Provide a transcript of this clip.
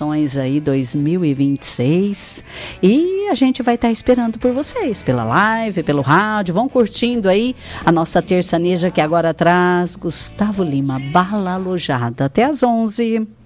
eleições aí 2026. E a gente vai estar esperando por vocês, pela live, pelo rádio. Vão curtindo aí a nossa terçaneja que agora traz Gustavo Lima, Bala Alojada. Até às 11h.